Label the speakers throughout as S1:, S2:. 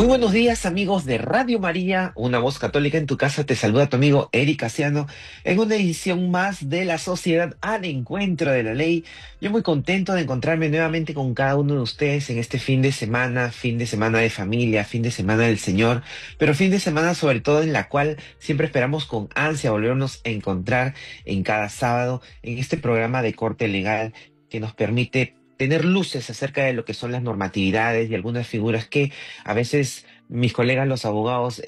S1: Buenos días, amigos de Radio María, una voz católica en tu casa. Te saluda tu amigo Eric Casiano en una edición más de La Sociedad al Encuentro de la Ley. Yo muy contento de encontrarme nuevamente con cada uno de ustedes en este fin de semana de familia, fin de semana del Señor, pero fin de semana sobre todo en la cual siempre esperamos con ansia volvernos a encontrar en cada sábado en este programa de corte legal que nos permite tener luces acerca de lo que son las normatividades y algunas figuras que a veces mis colegas los abogados,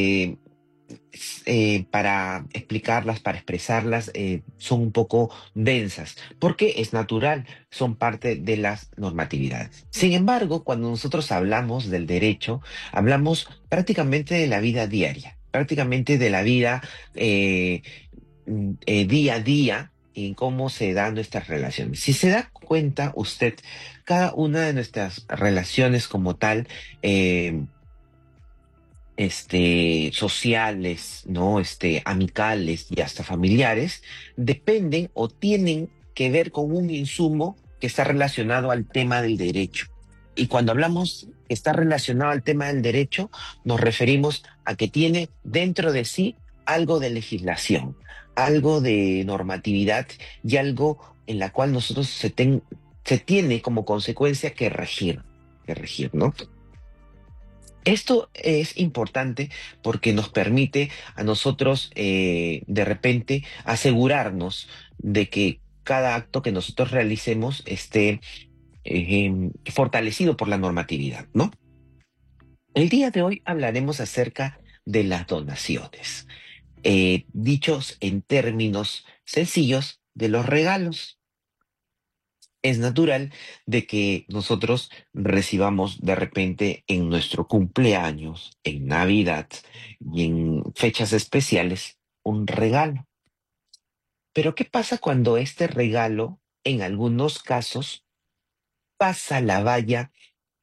S1: para explicarlas, para expresarlas, son un poco densas, porque es natural, son parte de las normatividades. Sin embargo, cuando nosotros hablamos del derecho, hablamos prácticamente de la vida diaria, prácticamente de la vida eh, día a día en cómo se dan nuestras relaciones. Si se da cuenta usted, cada una de nuestras relaciones como tal, eh, sociales, ¿no? Amicales y hasta familiares, dependen o tienen que ver con un insumo que está relacionado al tema del derecho. Y cuando hablamos que está relacionado al tema del derecho, nos referimos a que tiene dentro de sí algo de legislación, algo de normatividad y algo en la cual nosotros se tiene como consecuencia que regir, ¿no? Esto es importante porque nos permite a nosotros de repente asegurarnos de que cada acto que nosotros realicemos esté fortalecido por la normatividad, ¿no? El día de hoy hablaremos acerca de las donaciones, dichos en términos sencillos de los regalos. Es natural de que nosotros recibamos de repente en nuestro cumpleaños, en Navidad y en fechas especiales un regalo. Pero ¿qué pasa cuando este regalo, en algunos casos, pasa la valla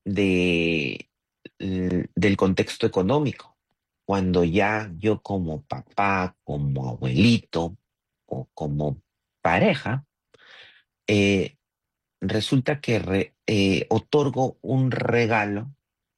S1: de, del contexto económico? Cuando ya yo como papá, como abuelito o como pareja, eh, resulta que otorgo un regalo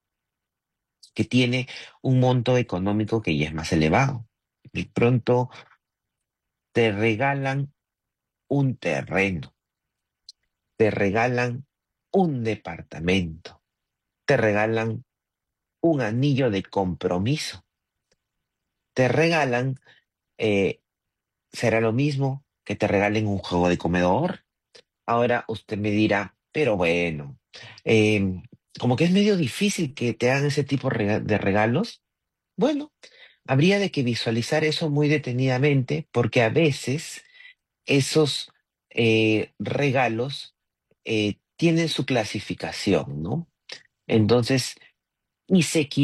S1: que tiene un monto económico que ya es más elevado. De pronto te regalan un terreno, te regalan un departamento, te regalan un anillo de compromiso, te regalan, eh, será lo mismo que te regalen un juego de comedor. Ahora usted me dirá, pero bueno, em, como que es medio difícil que te hagan ese tipo de regalos. Bueno, habría de que visualizar eso muy detenidamente porque a veces esos regalos tienen su clasificación, ¿no? Entonces, y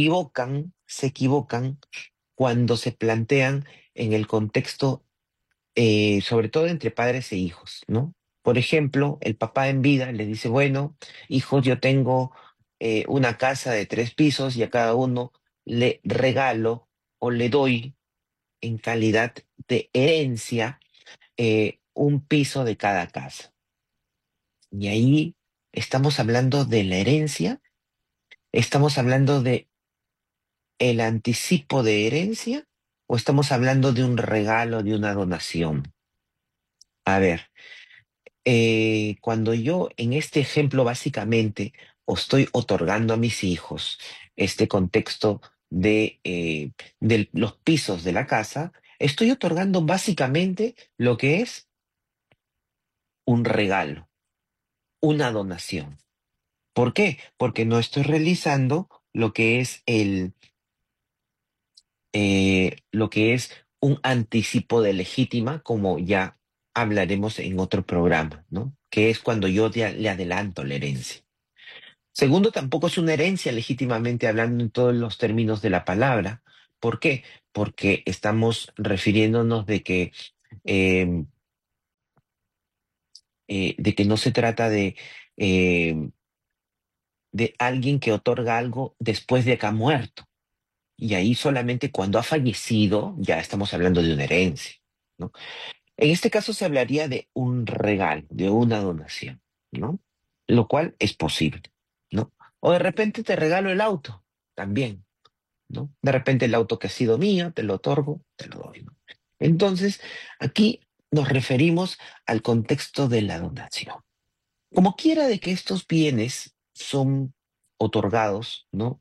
S1: se equivocan cuando se plantean en el contexto, sobre todo entre padres e hijos, ¿no? Por ejemplo, el papá en vida le dice, bueno, hijos, yo tengo una casa de 3 pisos y a cada uno le regalo o le doy en calidad de herencia un piso de cada casa. Y ahí estamos hablando de la herencia, estamos hablando de el anticipo de herencia o estamos hablando de un regalo, de una donación. A ver, cuando yo en este ejemplo básicamente estoy otorgando a mis hijos este contexto de los pisos de la casa, estoy otorgando básicamente lo que es un regalo, una donación. ¿Por qué? Porque no estoy realizando lo que es lo que es un anticipo de legítima, como ya hablaremos en otro programa, ¿no? Que es cuando yo le adelanto la herencia. Segundo, tampoco es una herencia legítimamente hablando en todos los términos de la palabra. ¿Por qué? Porque estamos refiriéndonos eh, de que no se trata eh, de alguien que otorga algo después de que ha muerto. Y ahí solamente cuando ha fallecido ya estamos hablando de una herencia, ¿no? En este caso se hablaría de un regalo, de una donación, ¿no? Lo cual es posible, ¿no? O de repente te regalo el auto, también. ¿no? De repente el auto que ha sido mío, te lo otorgo, te lo doy, ¿no? Entonces, aquí nos referimos al contexto de la donación. Como quiera de que estos bienes son otorgados, ¿no?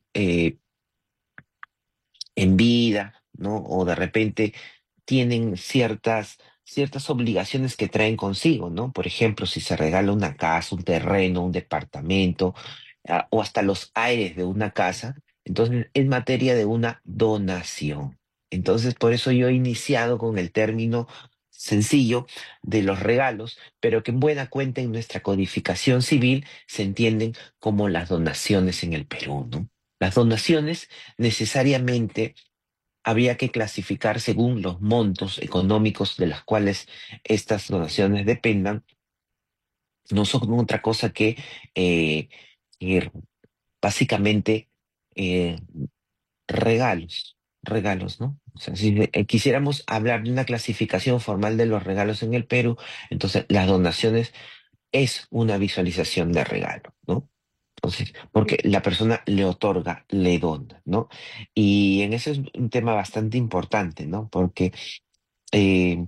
S1: En vida, ¿no? O de repente tienen ciertas obligaciones que traen consigo, ¿no? Por ejemplo, si se regala una casa, un terreno, un departamento, o hasta los aires de una casa, entonces es materia de una donación. Entonces, por eso yo he iniciado con el término sencillo de los regalos, pero que en buena cuenta en nuestra codificación civil se entienden como las donaciones en el Perú, ¿no? Las donaciones necesariamente habría que clasificar según los montos económicos de las cuales estas donaciones dependan. No son otra cosa eh, que básicamente eh, regalos, ¿no? O sea, si quisiéramos hablar de una clasificación formal de los regalos en el Perú, entonces las donaciones es una visualización de regalo, ¿no? Entonces, porque la persona le otorga, le dona, ¿no? Y en eso es un tema bastante importante, ¿no? Porque eh,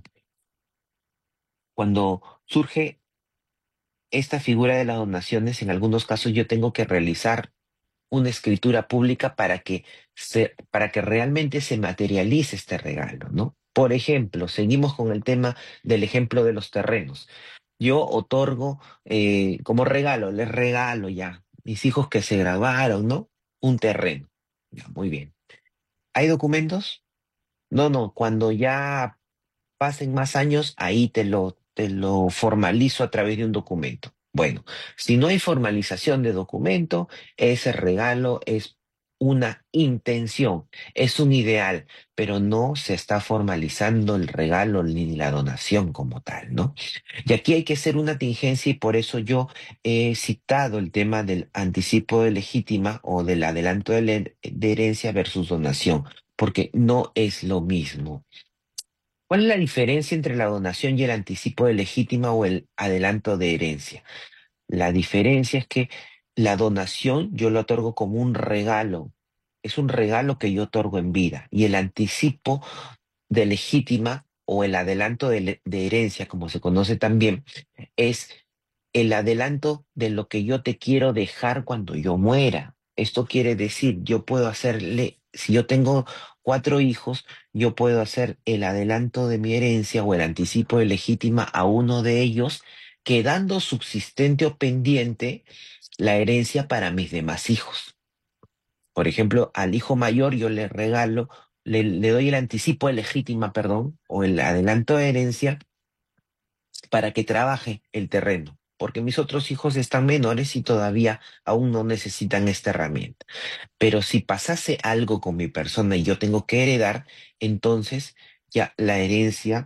S1: cuando surge esta figura de las donaciones, en algunos casos yo tengo que realizar una escritura pública para que realmente se materialice este regalo, ¿no? Por ejemplo, seguimos con el tema del ejemplo de los terrenos. Yo otorgo como regalo, les regalo ya, mis hijos que se graduaron, ¿no? Un terreno. Ya, muy bien. ¿Hay documentos? No, no, cuando ya pasen más años, ahí te lo formalizo a través de un documento. Bueno, si no hay formalización de documento, ese regalo es una intención, es un ideal, pero no se está formalizando el regalo ni la donación como tal, ¿no? Y aquí hay que hacer una tingencia y por eso yo he citado el tema del anticipo de legítima o del adelanto de herencia versus donación, porque no es lo mismo. ¿Cuál es la diferencia entre la donación y el anticipo de legítima o el adelanto de herencia? La diferencia es que la donación yo lo otorgo como un regalo. Es un regalo que yo otorgo en vida. Y el anticipo de legítima o el adelanto de herencia, como se conoce también, es el adelanto de lo que yo te quiero dejar cuando yo muera. Esto quiere decir, yo puedo hacerle, si yo tengo 4 hijos, yo puedo hacer el adelanto de mi herencia o el anticipo de legítima a uno de ellos, quedando subsistente o pendiente la herencia para mis demás hijos. Por ejemplo, al hijo mayor yo le regalo, le doy el anticipo de legítima, perdón, o el adelanto de herencia para que trabaje el terreno, porque mis otros hijos están menores y todavía aún no necesitan esta herramienta. Pero si pasase algo con mi persona y yo tengo que heredar, entonces ya la herencia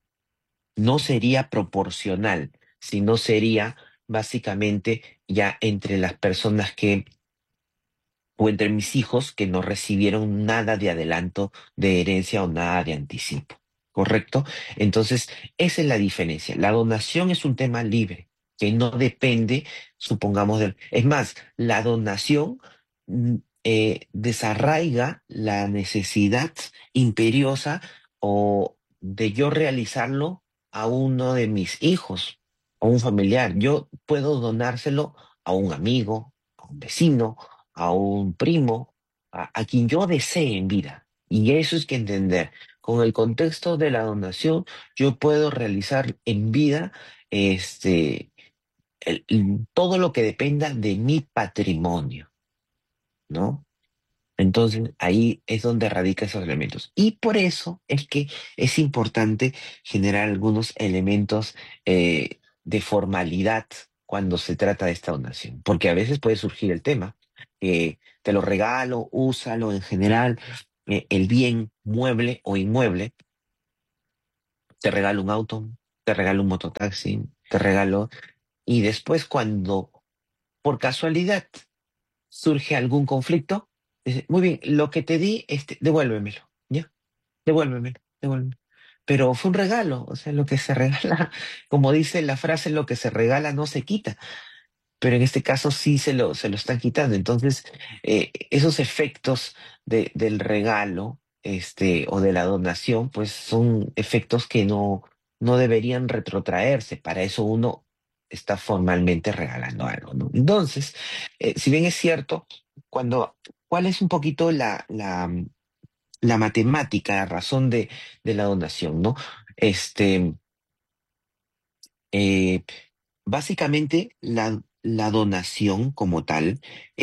S1: no sería proporcional, sino sería básicamente ya entre las personas que o entre mis hijos que no recibieron nada de adelanto de herencia o nada de anticipo. ¿Correcto? Entonces, esa es la diferencia. La donación es un tema libre, que no depende, supongamos, del... Es más, la donación mm, desarraiga la necesidad imperiosa o de yo realizarlo a uno de mis hijos, a un familiar. Yo puedo donárselo a un amigo, a un vecino, a un primo, a quien yo desee en vida. Y eso es que entender. Con el contexto de la donación, yo puedo realizar en vida este, todo lo que dependa de mi patrimonio, ¿no? Entonces, ahí es donde radica esos elementos. Y por eso es que es importante generar algunos elementos de formalidad cuando se trata de esta donación, porque a veces puede surgir el tema, te lo regalo, úsalo en general, el bien mueble o inmueble, te regalo un auto, te regalo un mototaxi, te regalo, y después cuando por casualidad surge algún conflicto, dice, muy bien, lo que te di, devuélvemelo, ¿ya? Devuélvemelo. Pero fue un regalo, o sea, lo que se regala, como dice la frase, lo que se regala no se quita. pero en este caso sí se lo están quitando. Entonces, esos efectos del regalo, o de la donación, pues son efectos que no deberían retrotraerse. Para eso uno está formalmente regalando algo, ¿no? Entonces, si bien es cierto, ¿cuál es un poquito la matemática, la razón de la donación, ¿no? Este, eh, Básicamente, la donación como tal,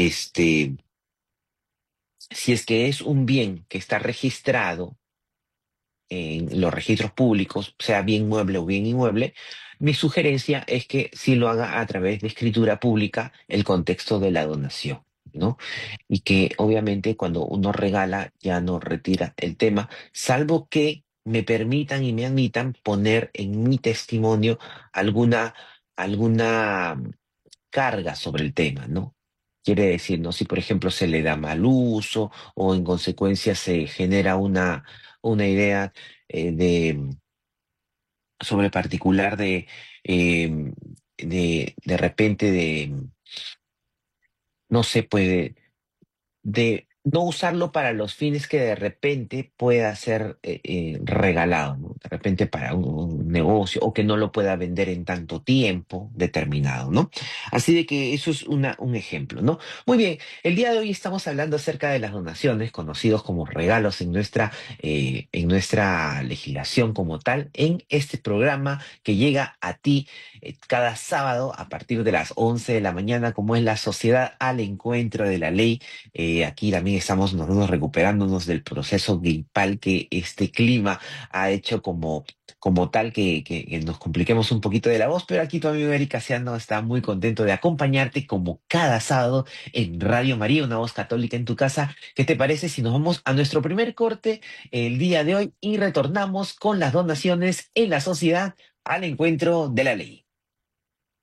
S1: si es que es un bien que está registrado en los registros públicos, sea bien mueble o bien inmueble, mi sugerencia es que sí lo haga a través de escritura pública el contexto de la donación, ¿no? Y que obviamente cuando uno regala ya no retira el tema, salvo que me permitan y me admitan poner en mi testimonio alguna carga sobre el tema, ¿no? Quiere decir, ¿no? Si por ejemplo se le da mal uso o en consecuencia se genera una idea sobre particular eh, de repente no se puede de no usarlo para los fines que de repente pueda ser regalado, ¿no? De repente para un negocio o que no lo pueda vender en tanto tiempo determinado, ¿no? Así de que eso es un ejemplo, ¿no? Muy bien, el día de hoy estamos hablando acerca de las donaciones, conocidos como regalos en nuestra legislación como tal, en este programa que llega a ti cada sábado a partir de las 11 de la mañana, como es la Sociedad al Encuentro de la Ley. Aquí también estamos nosotros recuperándonos del proceso gripal que este clima ha hecho como tal que nos compliquemos un poquito de la voz, pero aquí tu amigo Eric Casiano está muy contento de acompañarte como cada sábado en Radio María, una voz católica en tu casa. ¿Qué te parece si nos vamos a nuestro primer corte el día de hoy y retornamos con las donaciones en la sociedad al encuentro de la ley?